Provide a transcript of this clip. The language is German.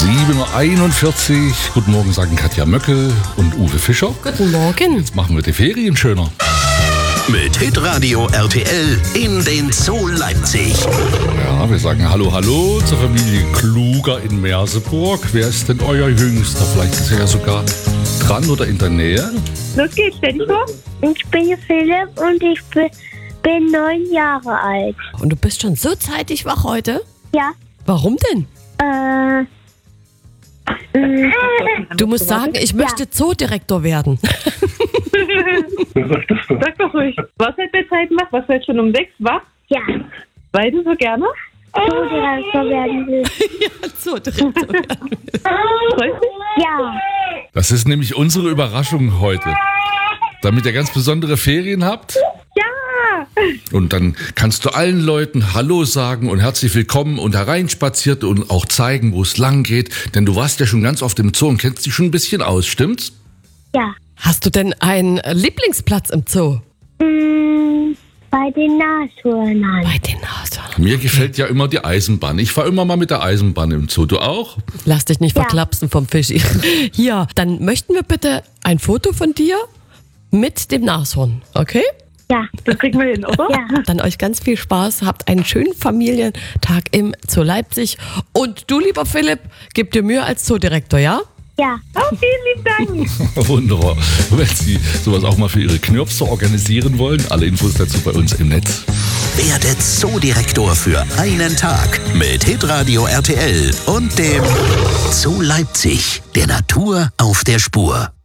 7:41 Uhr. Guten Morgen, sagen Katja Möckel und Uwe Fischer. Guten Morgen. Jetzt machen wir die Ferien schöner. Mit Hitradio RTL in den Zoo Leipzig. Ja, wir sagen Hallo zur Familie Kluger in Merseburg. Wer ist denn euer Jüngster? Vielleicht ist er ja sogar dran oder in der Nähe. Los geht's, stell dich vor. Ich bin Philipp und ich bin 9 Jahre alt. Und du bist schon so zeitig wach heute? Ja. Warum denn? Du musst sagen, ich möchte Zoodirektor werden. Sag doch ruhig. Was hat der Zeit gemacht? Was heute schon um 6 wach? Ja. Weil du so gerne? Zoodirektor werden will. Ja, Zoodirektor werden. Freust dich? Ja. Das ist nämlich unsere Überraschung heute. Damit ihr ganz besondere Ferien habt. Ja. Und dann kannst du allen Leuten Hallo sagen und herzlich willkommen und hereinspaziert und auch zeigen, wo es lang geht. Denn du warst ja schon ganz oft im Zoo und kennst dich schon ein bisschen aus, stimmt's? Ja. Hast du denn einen Lieblingsplatz im Zoo? Bei den Nashörnern. Bei den Nashörnern. Mir gefällt ja immer die Eisenbahn. Ich fahre immer mal mit der Eisenbahn im Zoo. Du auch? Lass dich nicht verklapsen vom Fischi. Ja, dann möchten wir bitte ein Foto von dir mit dem Nashorn, okay? Ja. Das kriegen wir hin, oder? Ja. Dann euch ganz viel Spaß, habt einen schönen Familientag im Zoo Leipzig. Und du, lieber Philipp, gib dir Mühe als Zoodirektor, ja? Ja. Oh, vielen lieben Dank. Wunderbar. Wenn Sie sowas auch mal für Ihre Knirpser organisieren wollen, alle Infos dazu bei uns im Netz. Werde Zoodirektor für einen Tag mit Hitradio RTL und dem Zoo Leipzig, der Natur auf der Spur.